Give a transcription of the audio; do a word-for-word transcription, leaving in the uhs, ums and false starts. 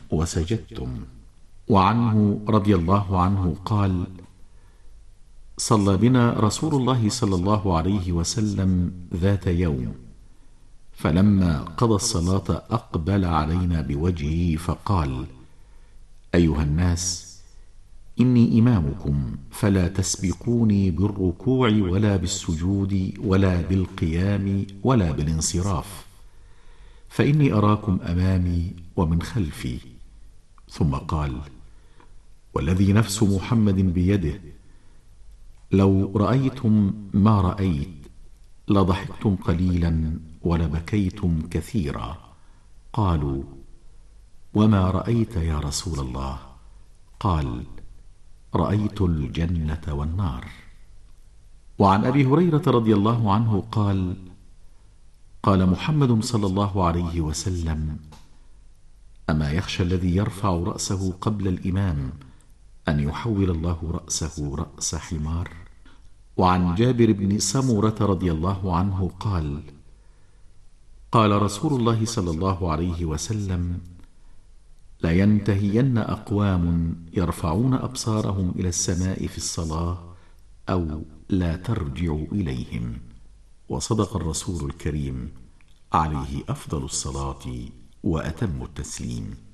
وسجدتم. وعنه رضي الله عنه قال: صلى بنا رسول الله صلى الله عليه وسلم ذات يوم، فلما قضى الصلاة أقبل علينا بوجهه فقال: أيها الناس، إني إمامكم، فلا تسبقوني بالركوع ولا بالسجود ولا بالقيام ولا بالانصراف، فإني أراكم أمامي ومن خلفي. ثم قال: والذي نفس محمد بيده، لو رأيتم ما رأيت لضحكتم قليلا ولبكيتم كثيرا. قالوا: وما رأيت يا رسول الله؟ قال: رأيت الجنة والنار. وعن أبي هريرة رضي الله عنه قال: قال محمد صلى الله عليه وسلم: أما يخشى الذي يرفع رأسه قبل الإمام أن يحول الله رأسه رأس حمار؟ وعن جابر بن سمرة رضي الله عنه قال: قال رسول الله صلى الله عليه وسلم: لينتهين أقوام يرفعون أبصارهم إلى السماء في الصلاة أو لا ترجع إليهم. وصدق الرسول الكريم عليه أفضل الصلاة وأتم التسليم.